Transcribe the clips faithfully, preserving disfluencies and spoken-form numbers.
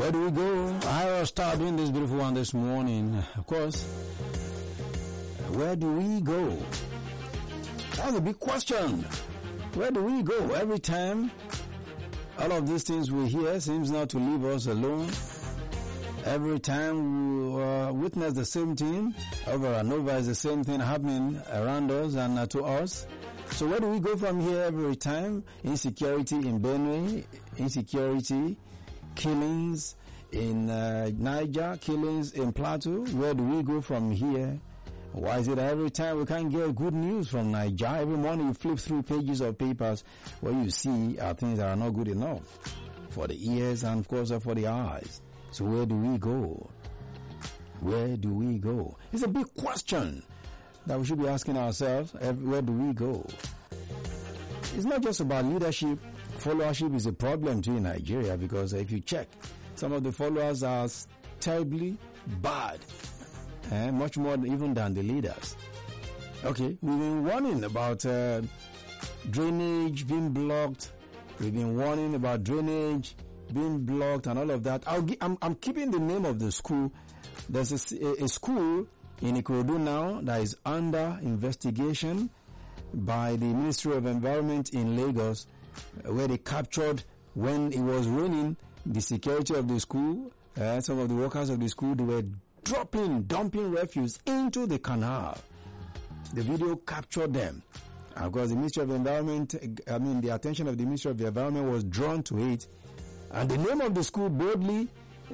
Where do we go? I will start doing this beautiful one this morning. Of course, where do we go? That's a big question. Where do we go? Every time, all of these things we hear seems not to leave us alone. Every time we uh, witness the same thing, over and over is the same thing happening around us and uh, to us. So where do we go from here every time? Insecurity in Benue, insecurity, killings in uh, Niger, killings in Plateau. Where do we go from here? Why is it that every time we can't get good news from Niger? Every morning you flip through pages of papers where you see are things that are not good enough for the ears and of course for the eyes. So where do we go? Where do we go? It's a big question that we should be asking ourselves. Where do we go? It's not just about leadership. Followership is a problem too in Nigeria, because if you check, some of the followers are terribly bad, eh? Much more even than the leaders. Okay, we've been warning about uh, drainage being blocked. We've been warning about drainage being blocked and all of that. I'll gi- I'm, I'm keeping the name of the school. There's a, a school in Ikorodu now that is under investigation by the Ministry of Environment in Lagos, where they captured, when it was raining, the security of the school, uh, some of the workers of the school, they were dropping, dumping refuse into the canal. The video captured them. Of course, the Ministry of Environment, I mean, the attention of the Ministry of the Environment was drawn to it. And the name of the school boldly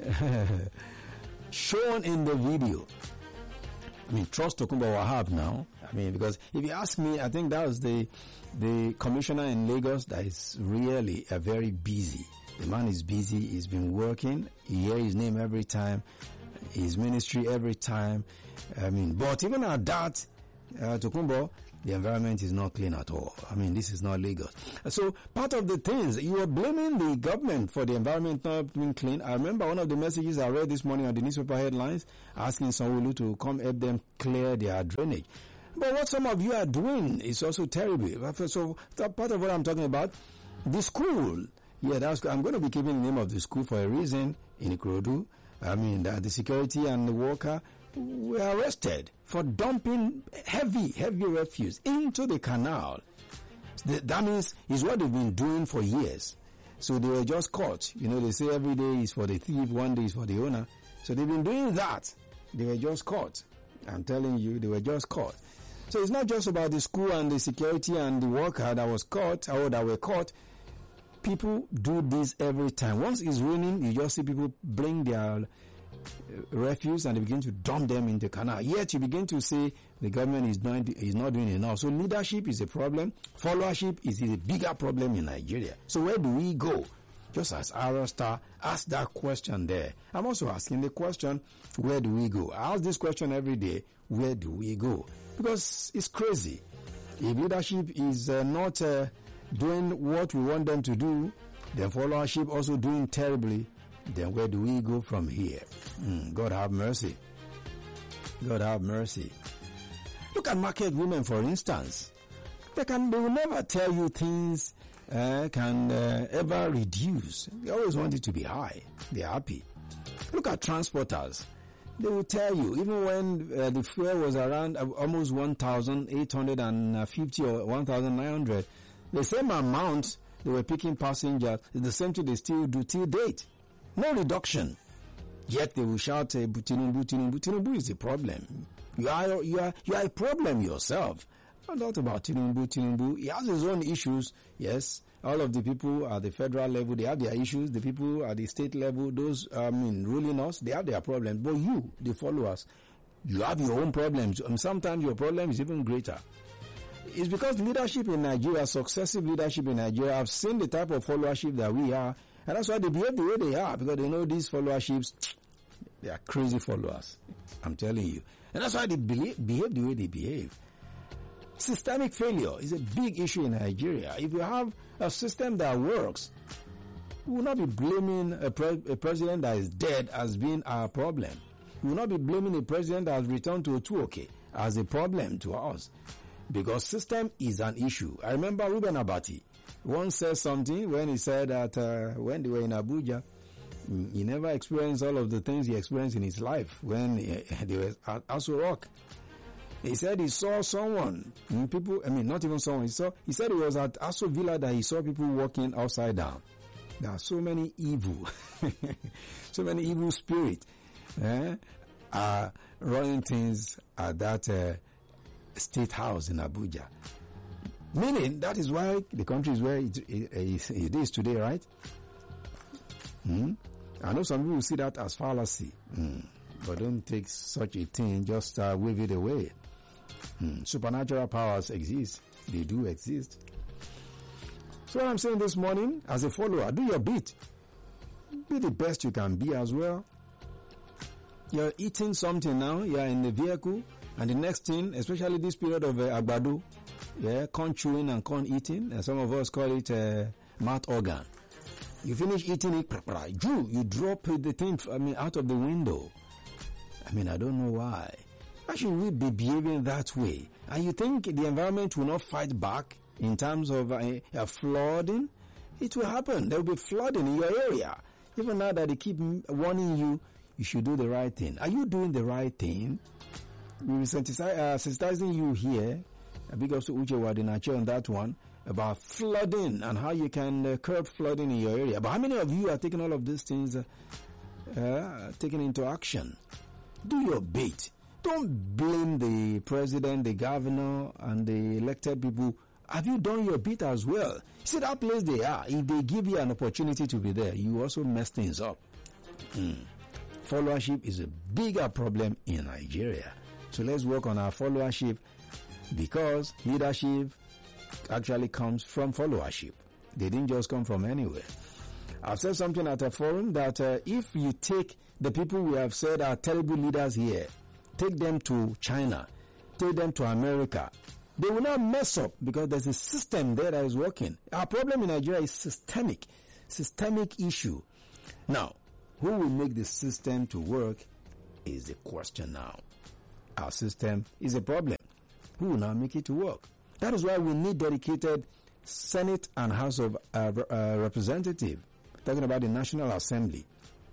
shown in the video. I mean, trust Tokunbo Wahab now. I mean, because if you ask me, I think that was the the commissioner in Lagos that is really uh, very busy. The man is busy. He's been working. You hear his name every time. His ministry every time. I mean, but even at that, uh, Tokunbo, the environment is not clean at all. I mean, this is not Lagos. So part of the things, you are blaming the government for the environment not being clean. I remember one of the messages I read this morning on the newspaper headlines asking Sanwo-Olu to come help them clear their drainage. But what some of you are doing is also terrible. So that part of what I'm talking about, the school, yeah, that's, I'm going to be keeping the name of the school for a reason in Ikorodu. I mean, that the security and the worker were arrested for dumping heavy, heavy refuse into the canal. That means it's what they've been doing for years. So they were just caught. You know, they say every day is for the thief, one day is for the owner. So they've been doing that. They were just caught. I'm telling you, they were just caught. So it's not just about the school and the security and the worker that was caught or that were caught. People do this every time. Once it's raining, you just see people bring their refuse and they begin to dump them in the canal. Yet you begin to say the government is not, is not doing enough. So leadership is a problem. Followership is a bigger problem in Nigeria. So where do we go? Just as Arostar asked that question there, I'm also asking the question, where do we go? I ask this question every day, where do we go? Because it's crazy. If leadership is uh, not uh, doing what we want them to do, then followership also doing terribly, then where do we go from here? Mm, God have mercy. God have mercy. Look at market women, for instance. They can, they will never tell you things uh, can uh, ever reduce. They always want it to be high. They're happy. Look at transporters. They will tell you, even when uh, the fare was around uh, almost one thousand eight hundred fifty or one thousand nine hundred, the same amount they were picking passengers is the same thing they still do till date. No reduction. Yet they will shout, uh, Tinubu, Tinubu. Tinubu is the problem. You are, you are, you are a problem yourself. Not about Tinubu, Tinubu. He has his own issues. Yes, all of the people at the federal level, they have their issues. The people at the state level, those, I mean, ruling us, they have their problems. But you, the followers, you have your own problems. And sometimes your problem is even greater. It's because leadership in Nigeria, successive leadership in Nigeria, have seen the type of followership that we are. And that's why they behave the way they are, because they know these followerships, they are crazy followers. I'm telling you. And that's why they behave, behave the way they behave. Systemic failure is a big issue in Nigeria. If you have a system that works, we will not be blaming a, pre- a president that is dead as being our problem. We will not be blaming a president that has returned to Otuoke as a problem to us. Because system is an issue. I remember Ruben Abati once said something when he said that uh, when they were in Abuja, He never experienced all of the things he experienced in his life when he, he was at Aso Rock. He said he saw someone, people, I mean, not even someone, he saw, he said it was at Aso Villa that he saw people walking upside down. There are so many evil, so many evil spirits, eh, are running things at that uh, state house in Abuja. Meaning, that is why the country is where it, it, it is today, right? Hmm? I know some people see that as fallacy, mm. but don't take such a thing, just uh, wave it away. Mm. Supernatural powers exist. They do exist. So what I'm saying this morning, as a follower, do your bit. Be the best you can be as well. You're eating something now, you're in the vehicle, and the next thing, especially this period of uh, Agbado, yeah, corn chewing and corn eating, and some of us call it uh, mouth organ. You finish eating it, you, you drop the thing, I mean, out of the window. I mean, I don't know why. Why should we be behaving that way? And you think the environment will not fight back in terms of uh, uh, flooding? It will happen. There will be flooding in your area. Even now that they keep warning you, you should do the right thing. Are you doing the right thing? We will sensitizing uh, you here. A big up to Uche Wadinacho on that one, about flooding and how you can uh, curb flooding in your area. But how many of you are taking all of these things, uh, uh, taking into action? Do your bit. Don't blame the president, the governor, and the elected people. Have you done your bit as well? See that place they are. If they give you an opportunity to be there, you also mess things up. Mm. Followership is a bigger problem in Nigeria. So let's work on our followership, because leadership actually comes from followership. They didn't just come from anywhere. I've said something at a forum that uh, if you take the people we have said are terrible leaders here, take them to China, take them to America, they will not mess up because there's a system there that is working. Our problem in Nigeria is systemic, systemic issue. Now, who will make the system to work is the question now. Our system is a problem. Who will now make it to work? That is why we need dedicated Senate and House of uh, uh, Representatives, talking about the National Assembly.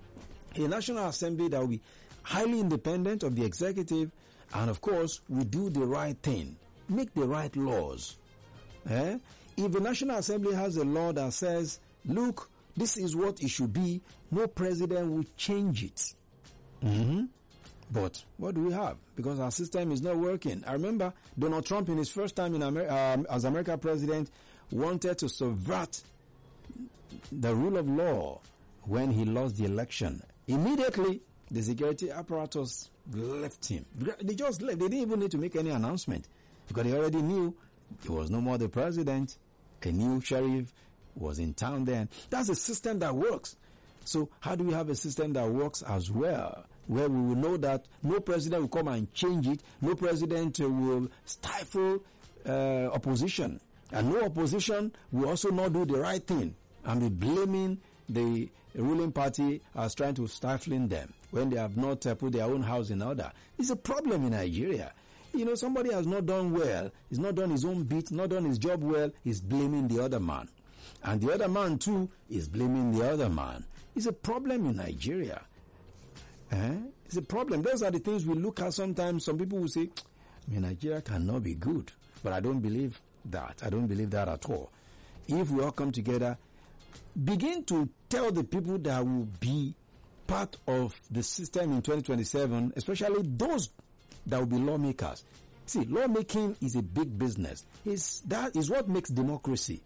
A National Assembly that will be highly independent of the executive, and of course, we do the right thing. Make the right laws. Eh? If the National Assembly has a law that says, look, this is what it should be, no president will change it. Mm-hmm. But what do we have? Because our system is not working. I remember Donald Trump in his first time in Amer- um, as American president wanted to subvert the rule of law when he lost the election. Immediately, the security apparatus left him. They just left. They didn't even need to make any announcement because they already knew he was no more the president. A new sheriff was in town then. That's a system that works. So how do we have a system that works as well, where we will know that no president will come and change it, no president will stifle uh, opposition, and no opposition will also not do the right thing and be blaming the ruling party as trying to stifling them when they have not uh, put their own house in order. It's a problem in Nigeria. You know, somebody has not done well, he's not done his own bit, not done his job well, he's blaming the other man. And the other man too is blaming the other man. It's a problem in Nigeria. Eh? It's a problem. Those are the things we look at sometimes. Some people will say, I mean, Nigeria cannot be good. But I don't believe that. I don't believe that at all. If we all come together, begin to tell the people that will be part of the system in twenty twenty-seven, especially those that will be lawmakers. See, lawmaking is a big business. It's, that is what makes democracy.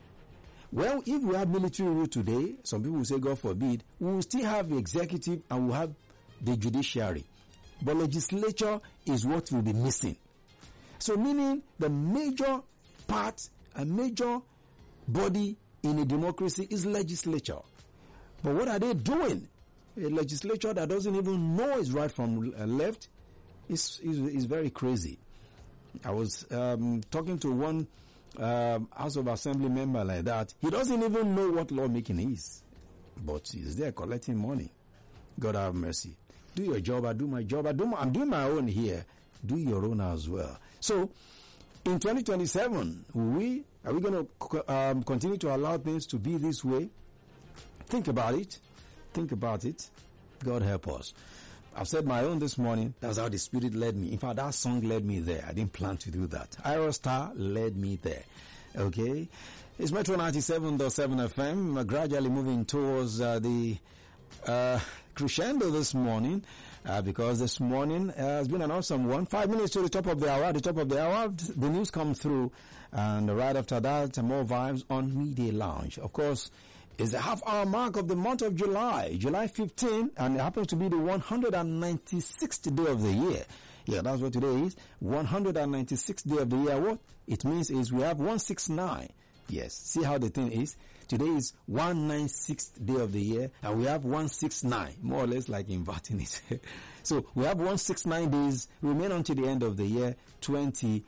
Well, if we have military rule today, some people will say, God forbid, we will still have the executive and we'll have the judiciary. But legislature is what will be missing. So meaning the major part, a major body in a democracy is legislature. But what are they doing? A legislature that doesn't even know is right from left is, is, is very crazy. I was um, talking to one Um, House of Assembly member like that. He doesn't even know what lawmaking is, but he's there collecting money. God have mercy. Do your job, I do my job. I do my, I'm doing my own here. Do your own as well. So, in twenty twenty-seven, we are we going to um, continue to allow things to be this way? Think about it. Think about it. God help us. I've said my own this morning. That's how the Spirit led me. In fact, that song led me there. I didn't plan to do that. Aerostar led me there. Okay? It's Metro ninety-seven point seven F M. We're gradually moving towards uh, the uh, crescendo this morning uh, because this morning uh, has been an awesome one. Five minutes to the top of the hour. At the top of the hour, the news comes through. And right after that, more vibes on Midday Lounge. Of course, it's the half-hour mark of the month of July, July fifteenth, and it happens to be the one hundred ninety-sixth day of the year. Yeah, that's what today is, one hundred ninety-sixth day of the year. What it means is we have one sixty-nine. Yes, see how the thing is? Today is one hundred ninety-sixth day of the year, and we have one sixty-nine, more or less like inverting it. So we have one hundred sixty-nine days remain until the end of the year, twenty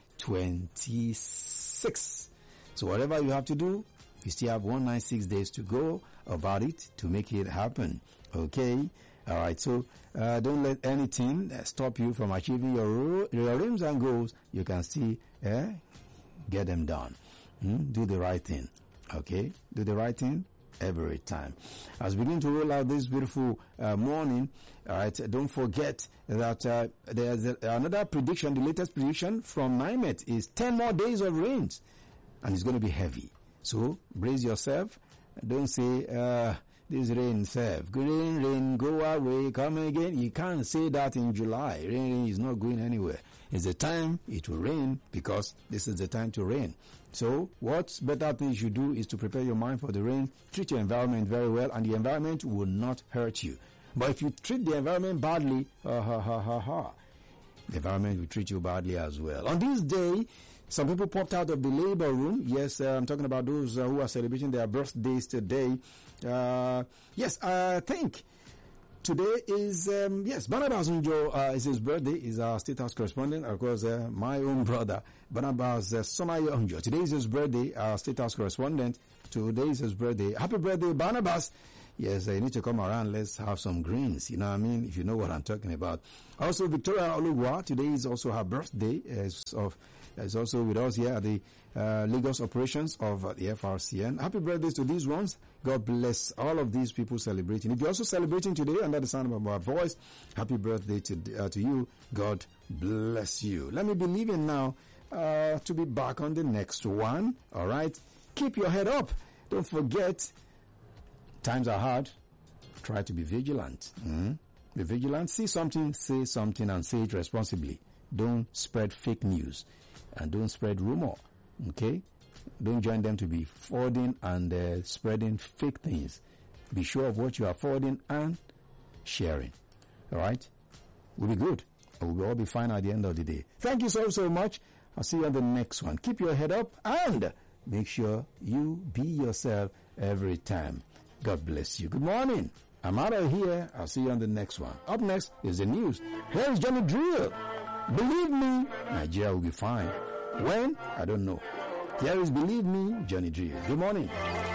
twenty-six. So whatever you have to do, you still have one hundred ninety-six days to go about it to make it happen. Okay? All right. So uh, don't let anything uh, stop you from achieving your your aims and goals. You can still eh, get them done. Mm? Do the right thing. Okay? Do the right thing every time. As we begin to roll out this beautiful uh, morning, all right, don't forget that uh, there's a, another prediction, the latest prediction from NIMET is ten more days of rains, and it's going to be heavy. So, brace yourself. Don't say, uh, this rain, self. Rain, rain, go away, come again. You can't say that in July. Rain, rain is not going anywhere. It's the time it will rain because this is the time to rain. So, what better thing you should do is to prepare your mind for the rain, treat your environment very well, and the environment will not hurt you. But if you treat the environment badly, ha ha ha ha ha, the environment will treat you badly as well. On this day, some people popped out of the labor room. Yes, uh, I'm talking about those uh, who are celebrating their birthdays today. Uh, yes, I think today is, um, yes, Barnabas Unjo uh, is his birthday. He's our State House correspondent. Of course, uh, my own brother, Barnabas uh, Sonayo Unjo. Today is his birthday, our State House correspondent. Today is his birthday. Happy birthday, Barnabas. Yes, uh, you need to come around. Let's have some greens. You know what I mean? If you know what I'm talking about. Also, Victoria Olugwa. Today is also her birthday. Uh, of is also with us here at the uh, Lagos operations of uh, the F R C N. Happy birthdays to these ones. God bless all of these people celebrating. If you're also celebrating today under the sound of my voice, happy birthday to uh, to you. God bless you. Let me be leaving now uh, to be back on the next one. All right. Keep your head up. Don't forget, times are hard. Try to be vigilant. Mm-hmm. Be vigilant. See something, say something, and say it responsibly. Don't spread fake news. And don't spread rumor, okay? Don't join them to be forwarding and uh, spreading fake things. Be sure of what you are forwarding and sharing, all right? We'll be good. We'll all be fine at the end of the day. Thank you so, so much. I'll see you on the next one. Keep your head up and make sure you be yourself every time. God bless you. Good morning. I'm out of here. I'll see you on the next one. Up next is the news. Here is Johnny Drill. Believe me, Nigeria will be fine. When? I don't know. Here is Believe Me, Johnny Drill. Good morning.